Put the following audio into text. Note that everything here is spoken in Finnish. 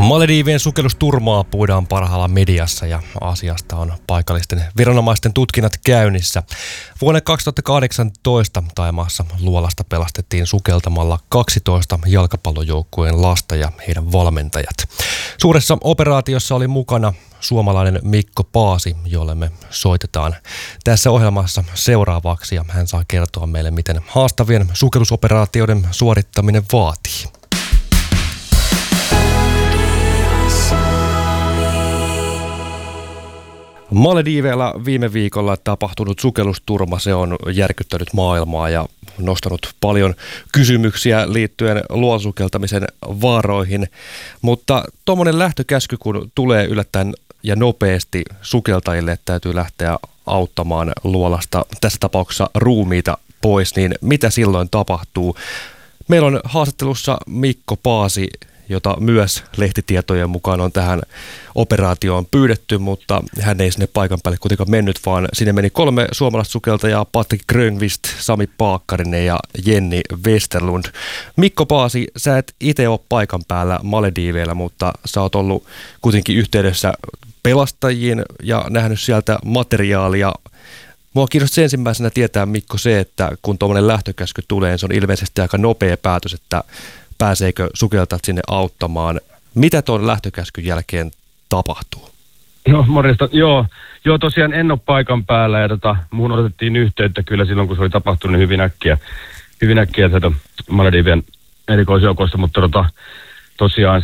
Malediivien sukellusturmaa puidaan parhaillaan mediassa ja asiasta on paikallisten viranomaisten tutkinnat käynnissä. Vuonna 2018 Thaimaassa Luolasta pelastettiin sukeltamalla 12 jalkapallojoukkueen lasta ja heidän valmentajat. Suuressa operaatiossa oli mukana suomalainen Mikko Paasi, jolle me soitetaan tässä ohjelmassa seuraavaksi, ja hän saa kertoa meille, miten haastavien sukellusoperaatioiden suorittaminen vaatii. Malediiveilla viime viikolla tapahtunut sukellusturma, se on järkyttänyt maailmaa ja nostanut paljon kysymyksiä liittyen luolasukeltamisen vaaroihin. Mutta tuommoinen lähtökäsky, kun tulee yllättäen ja nopeasti sukeltajille, että täytyy lähteä auttamaan luolasta, tässä tapauksessa ruumiita pois, niin mitä silloin tapahtuu? Meillä on haastattelussa Mikko Paasi, jota myös lehtitietojen mukaan on tähän operaatioon pyydetty, mutta hän ei sinne paikan päälle kuitenkaan mennyt, vaan sinne meni 3 suomalaista sukeltajaa, Patrik Grönqvist, Sami Paakkarinen ja Jenni Westerlund. Mikko Paasi, sä et itse ole paikan päällä Malediiveillä, mutta sä oot ollut kuitenkin yhteydessä pelastajiin ja nähnyt sieltä materiaalia. Mua kiinnostaa ensimmäisenä tietää, Mikko, se, että kun tuommoinen lähtökäsky tulee, niin se on ilmeisesti aika nopea päätös, että pääseekö sukeltajat sinne auttamaan. Mitä tuon lähtökäskyn jälkeen tapahtuu? No morjesta, joo tosiaan en ole paikan päällä ja muun otettiin yhteyttä kyllä silloin, kun se oli tapahtunut hyvin äkkiä sieltä Maledivien erikoisjoukosta, mutta tosiaan